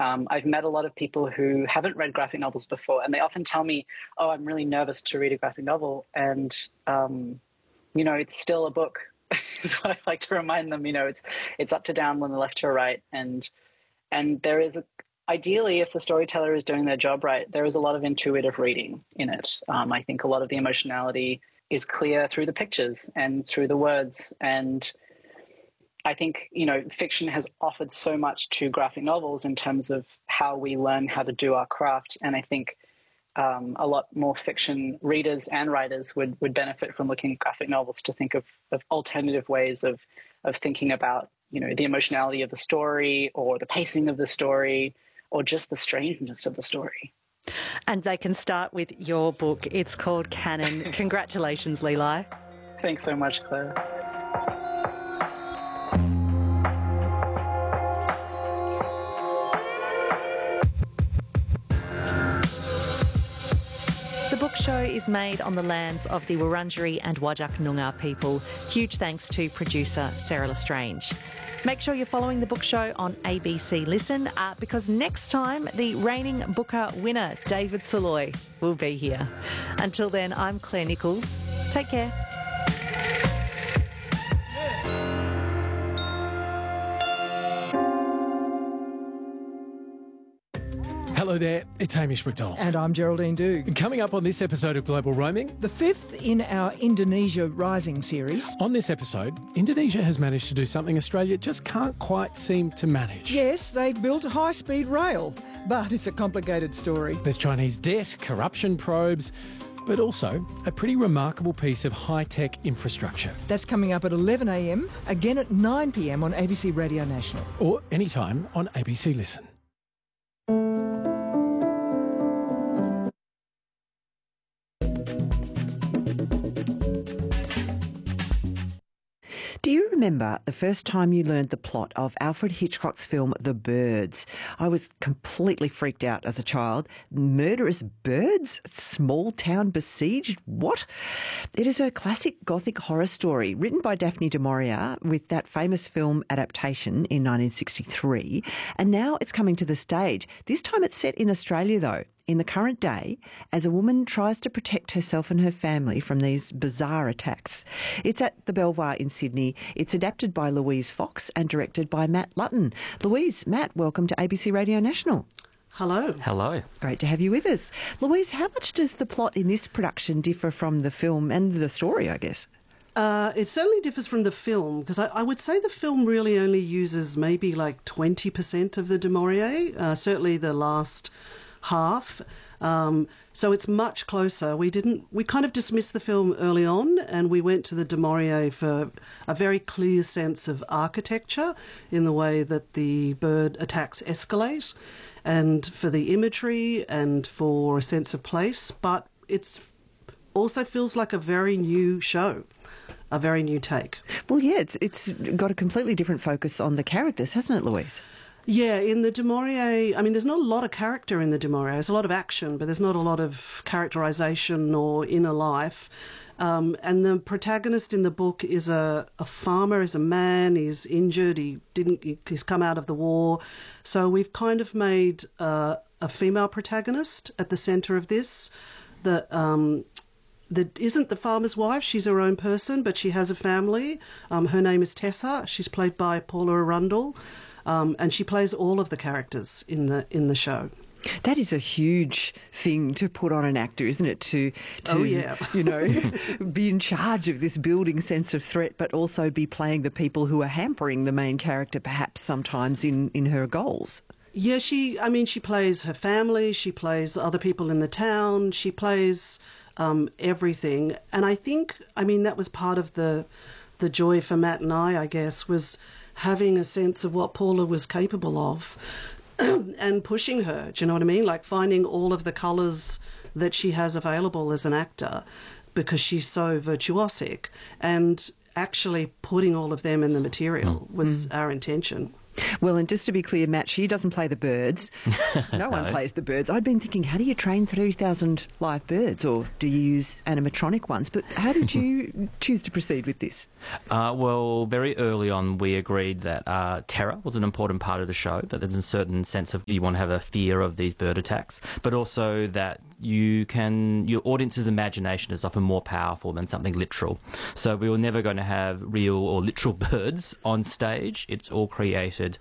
I've met a lot of people who haven't read graphic novels before, and they often tell me, oh, I'm really nervous to read a graphic novel. And, it's still a book, is what I like to remind them. It's up to down when the left to right. And there is, ideally, if the storyteller is doing their job right, there is a lot of intuitive reading in it. I think a lot of the emotionality is clear through the pictures and through the words. And I think, fiction has offered so much to graphic novels in terms of how we learn how to do our craft. And I think a lot more fiction readers and writers would benefit from looking at graphic novels to think of alternative ways of thinking about, the emotionality of the story or the pacing of the story or just the strangeness of the story. And they can start with your book. It's called Canon. Congratulations, Leeli. Thanks so much, Claire. The book show is made on the lands of the Wurundjeri and Whadjuk Noongar people. Huge thanks to producer Sarah Lestrange. Make sure you're following the book show on ABC Listen because next time the reigning Booker winner, David Saloy, will be here. Until then, I'm Claire Nichols. Take care. Hello there, it's Hamish McDonald. And I'm Geraldine Doogue. Coming up on this episode of Global Roaming, the fifth in our Indonesia Rising series. On this episode, Indonesia has managed to do something Australia just can't quite seem to manage. Yes, they've built high-speed rail, but it's a complicated story. There's Chinese debt, corruption probes, but also a pretty remarkable piece of high-tech infrastructure. That's coming up at 11 a.m, again at 9 p.m. on ABC Radio National. Or anytime on ABC Listen. Do you remember the first time you learned the plot of Alfred Hitchcock's film The Birds? I was completely freaked out as a child. Murderous birds? Small town besieged? What? It is a classic Gothic horror story written by Daphne du Maurier with that famous film adaptation in 1963. And now it's coming to the stage. This time it's set in Australia, though, in the current day, as a woman tries to protect herself and her family from these bizarre attacks. It's at the Belvoir in Sydney. It's adapted by Louise Fox and directed by Matt Lutton. Louise, Matt, welcome to ABC Radio National. Hello. Hello. Great to have you with us. Louise, how much does the plot in this production differ from the film and the story, I guess? It certainly differs from the film, because I would say the film really only uses maybe like 20% of the du Maurier, certainly the last half. So it's much closer. We kind of dismissed the film early on, and we went to the du Maurier for a very clear sense of architecture in the way that the bird attacks escalate, and for the imagery and for a sense of place. But it's also feels like a very new show, a very new take. Well, yeah, it's got a completely different focus on the characters, hasn't it, Louise? Yeah, in the du Maurier, I mean, there's not a lot of character in the du Maurier. There's a lot of action, but there's not a lot of characterisation or inner life. And the protagonist in the book is a farmer, is a man, he's injured, he's come out of the war. So we've kind of made a female protagonist at the centre of this that isn't the farmer's wife. She's her own person, but she has a family. Her name is Tessa. She's played by Paula Arundel. And she plays all of the characters in the show. That is a huge thing to put on an actor, isn't it? To oh, yeah. Be in charge of this building sense of threat, but also be playing the people who are hampering the main character, perhaps sometimes in her goals. Yeah, she plays her family, she plays other people in the town, she plays everything. And I think, that was part of the joy for Matt and I guess, was having a sense of what Paula was capable of and pushing her, do you know what I mean? Like finding all of the colours that she has available as an actor because she's so virtuosic, and actually putting all of them in the material was our intention. Well, and just to be clear, Matt, she doesn't play the birds. No one plays the birds. I'd been thinking, how do you train 3,000 live birds, or do you use animatronic ones? But how did you choose to proceed with this? Well, very early on, we agreed that terror was an important part of the show, that there's a certain sense of you want to have a fear of these bird attacks, but also that your audience's imagination is often more powerful than something literal. So we were never going to have real or literal birds on stage. It's all created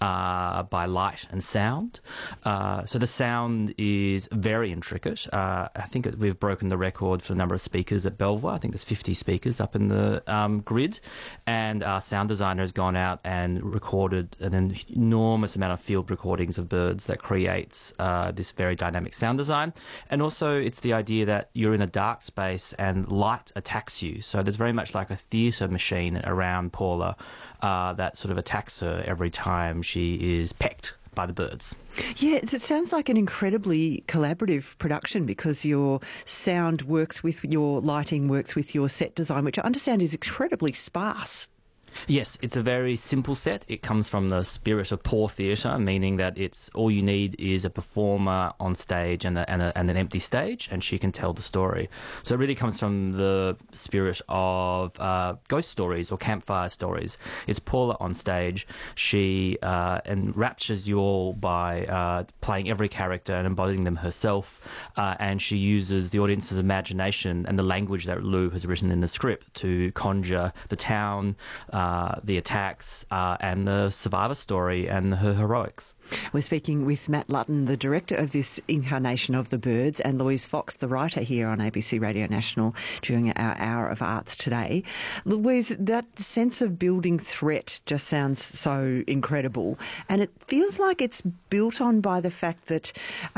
by light and sound. So the sound is very intricate. I think we've broken the record for the number of speakers at Belvoir. I think there's 50 speakers up in the grid. And our sound designer has gone out and recorded an enormous amount of field recordings of birds that creates this very dynamic sound design. And also it's the idea that you're in a dark space and light attacks you. So there's very much like a theatre machine around Paula that sort of attacks her every time she is pecked by the birds. Yeah, it sounds like an incredibly collaborative production, because your sound works with your lighting, works with your set design, which I understand is incredibly sparse. Yes, it's a very simple set. It comes from the spirit of poor theatre, meaning that it's all you need is a performer on stage and an empty stage, and she can tell the story. So it really comes from the spirit of ghost stories or campfire stories. It's Paula on stage. She enraptures you all by playing every character and embodying them herself, and she uses the audience's imagination and the language that Lou has written in the script to conjure the town, the attacks, and the survivor story and her heroics. We're speaking with Matt Lutton, the director of this incarnation of The Birds, and Louise Fox, the writer, here on ABC Radio National during our Hour of Arts today. Louise, that sense of building threat just sounds so incredible, and it feels like it's built on by the fact that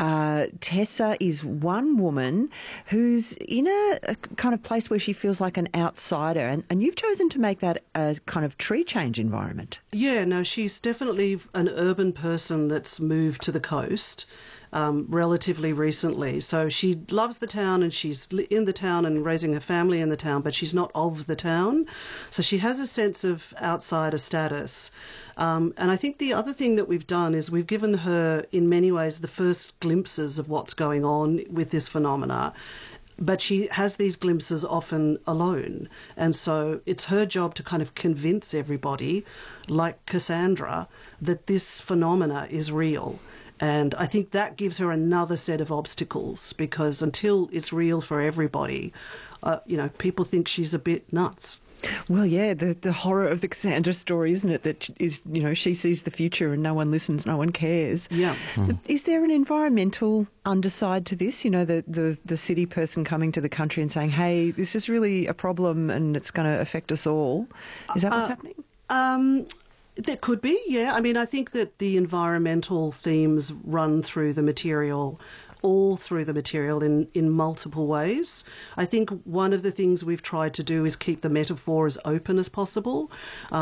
Tessa is one woman who's in a kind of place where she feels like an outsider, and you've chosen to make that a kind of tree change environment. Yeah, no, she's definitely an urban person that's moved to the coast relatively recently. So she loves the town, and she's in the town and raising her family in the town, but she's not of the town. So she has a sense of outsider status. And I think the other thing that we've done is we've given her, in many ways, the first glimpses of what's going on with this phenomena. But she has these glimpses often alone. And so it's her job to kind of convince everybody, like Cassandra, that this phenomena is real. And I think that gives her another set of obstacles, because until it's real for everybody, people think she's a bit nuts. Well, yeah, the horror of the Cassandra story, isn't it? That is, she sees the future and no one listens, no one cares. Yeah. So is there an environmental underside to this? The city person coming to the country and saying, hey, this is really a problem and it's going to affect us all. Is that what's happening? There could be, yeah. I mean, I think that the environmental themes run through the material, all through the material in multiple ways. I think one of the things we've tried to do is keep the metaphor as open as possible.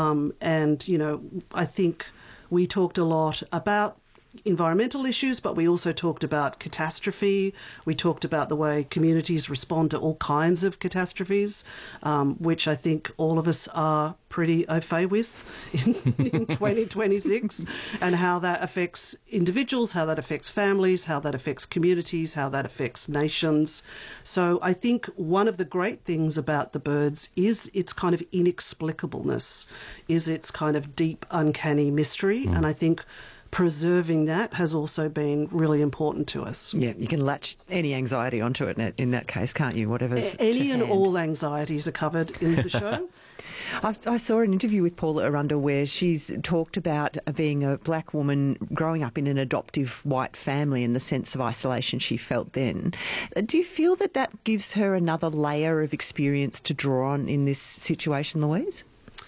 I think we talked a lot about environmental issues, but we also talked about catastrophe. We talked about the way communities respond to all kinds of catastrophes, which I think all of us are pretty au fait with in 2026, and how that affects individuals, how that affects families, how that affects communities, how that affects nations. So I think one of the great things about The Birds is its kind of inexplicableness, is its kind of deep, uncanny mystery. And I think preserving that has also been really important to us. Yeah, you can latch any anxiety onto it in that case, can't you? Whatever's any and hand. all anxieties are covered in the show. I saw an interview with Paula Arundel where she's talked about being a black woman growing up in an adoptive white family and the sense of isolation she felt then. Do you feel that gives her another layer of experience to draw on in this situation, Louise?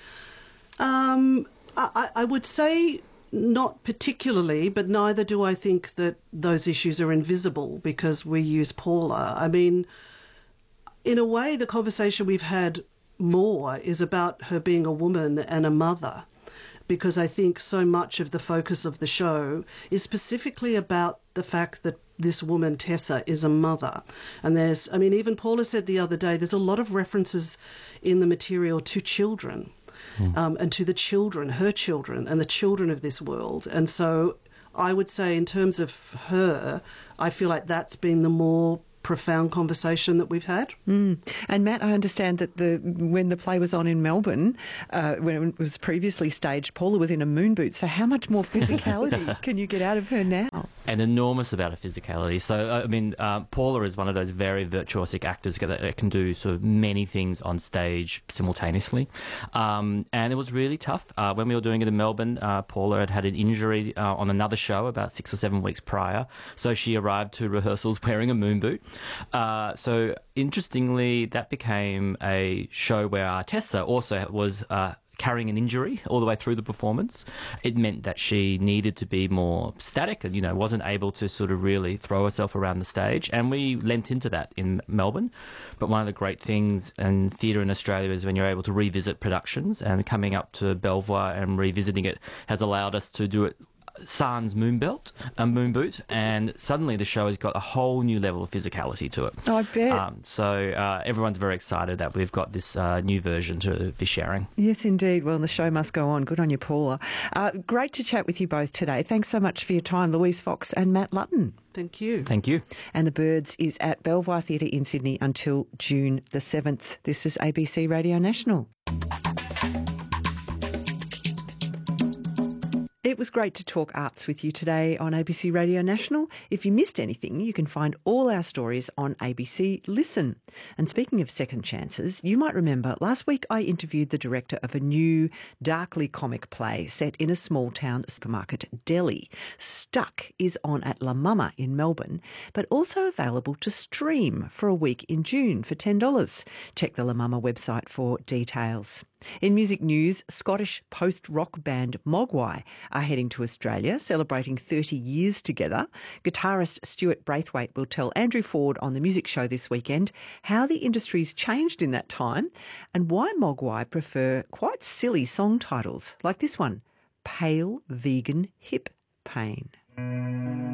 I would say not particularly, but neither do I think that those issues are invisible because we use Paula. I mean, in a way, the conversation we've had more is about her being a woman and a mother, because I think so much of the focus of the show is specifically about the fact that this woman, Tessa, is a mother. And even Paula said the other day, there's a lot of references in the material to children. and to the children, her children, and the children of this world. And so I would say in terms of her, I feel like that's been the more profound conversation that we've had. And Matt, I understand that when the play was on in Melbourne, when it was previously staged, Paula was in a moon boot. So how much more physicality can you get out of her now? An enormous amount of physicality. So, I mean, Paula is one of those very virtuosic actors that can do sort of many things on stage simultaneously. And it was really tough. When we were doing it in Melbourne, Paula had an injury on another show about 6 or 7 weeks prior. So she arrived to rehearsals wearing a moon boot. So interestingly, that became a show where Tessa also was carrying an injury all the way through the performance. It meant that she needed to be more static and, wasn't able to sort of really throw herself around the stage. And we lent into that in Melbourne. But one of the great things in theatre in Australia is when you're able to revisit productions, and coming up to Belvoir and revisiting it has allowed us to do it sans moon boot, and suddenly the show has got a whole new level of physicality to it. Oh, I bet. So everyone's very excited that we've got this new version to be sharing. Yes, indeed. Well, the show must go on. Good on you, Paula. Great to chat with you both today. Thanks so much for your time, Louise Fox and Matt Lutton. Thank you. Thank you. And The Birds is at Belvoir Theatre in Sydney until June the 7th. This is ABC Radio National. It was great to talk arts with you today on ABC Radio National. If you missed anything, you can find all our stories on ABC Listen. And speaking of second chances, you might remember last week I interviewed the director of a new darkly comic play set in a small town supermarket deli. Stuck is on at La Mama in Melbourne, but also available to stream for a week in June for $10. Check the La Mama website for details. In music news, Scottish post-rock band Mogwai are heading to Australia, celebrating 30 years together. Guitarist Stuart Braithwaite will tell Andrew Ford on the music show this weekend how the industry's changed in that time and why Mogwai prefer quite silly song titles like this one, Pale Vegan Hip Pain.